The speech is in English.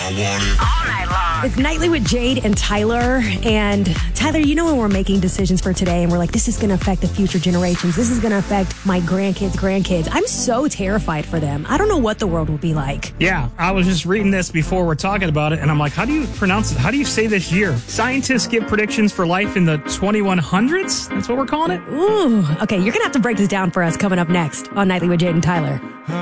All night long. It's Nightly with Jade and Tyler. And Tyler, you know when we're making decisions for today and we're like, this is going to affect the future generations. This is going to affect my grandkids. I'm so terrified for them. I don't know what the world will be like. Yeah, I was just reading this before we're talking about it, and I'm like, how do you pronounce it? How do you say this year? Scientists give predictions for life in the 2100s? That's what we're calling it? Ooh. Okay, you're going to have to break this down for us coming up next on Nightly with Jade and Tyler.